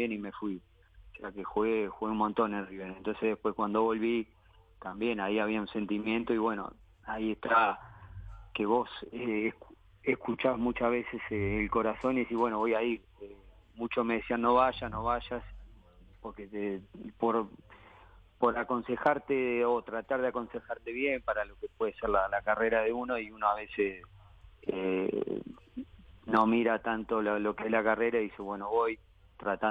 también y me fui. O sea que jugué un montón en River. Entonces después cuando volví, también ahí había un sentimiento y bueno, ahí está que vos escuchás muchas veces el corazón y decís, bueno, voy a ir. Muchos me decían, no vayas, no vayas, porque por aconsejarte o tratar de aconsejarte bien para lo que puede ser la carrera de uno y uno a veces no mira tanto lo que es la carrera y dice, bueno, voy tratando